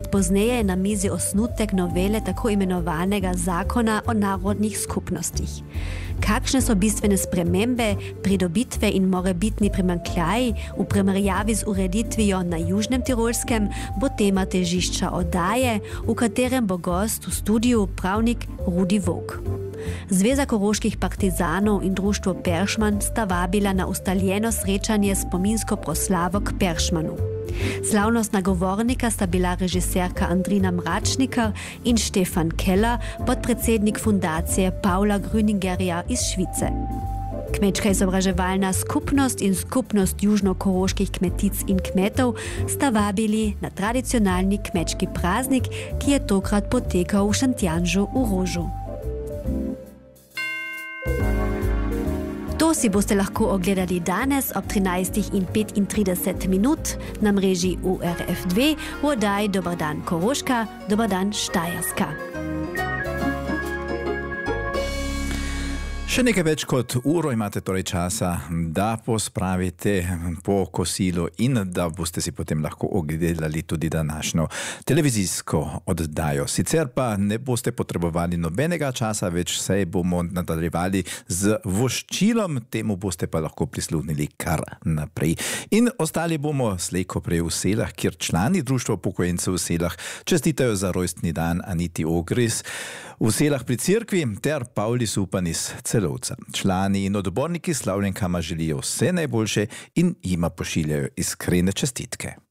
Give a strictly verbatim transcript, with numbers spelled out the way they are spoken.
let pozneje je na mizi osnutek novele tako imenovanega zakona o narodnih skupnostih. Kakšne so bistvene spremembe, pridobitve in morebitni primanjkljaji v primerjavi z ureditvijo na Južnem Tirolskem, bo tema težišča oddaje, v katerem bo gost v studiu pravnik Rudi Vovk. Zveza koroških partizanov in društvo Peršman sta vabila na ustaljeno srečanje spominsko proslavo k Peršmanu. Slavnostna govornika sta bila režiserka Andrina Mračnikar in Štefan Keller, podpredsednik fundacije Paula Grüningerja iz Švice. Kmečka izobraževalna skupnost in skupnost južnokoroških kmetic in kmetov sta vabili na tradicionalni kmečki praznik, ki je tokrat potekal v Šentjanžu v Rožu. To si boste lahko ogledali danes ob trinajstih in petintrideset minut na mreži U R F dve v oddaji Dobar dan Koroška, Dobar dan Štajerska. Še nekaj več kot uro imate torej časa, da pospravite po kosilu in da boste si potem lahko ogledali tudi današnjo televizijsko oddajo. Sicer pa ne boste potrebovali nobenega časa, več se bomo nadaljevali z voščilom, temu boste pa lahko prisluhnili kar naprej. In ostali bomo slejko prej v Selah, kjer člani Društva upokojencev v Selah čestitajo za rojstni dan Aniti Ogris v Selah pri cerkvi ter Pauli Supan iz Celovca. Člani in odborniki slavljenkama želijo vse najboljše in jima pošiljajo iskrene čestitke.